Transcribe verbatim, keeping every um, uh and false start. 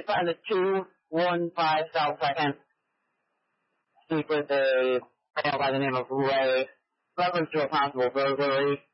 It's on the two one five South Second. Speak with a male by the name of Ray. Reference to a possible burglary.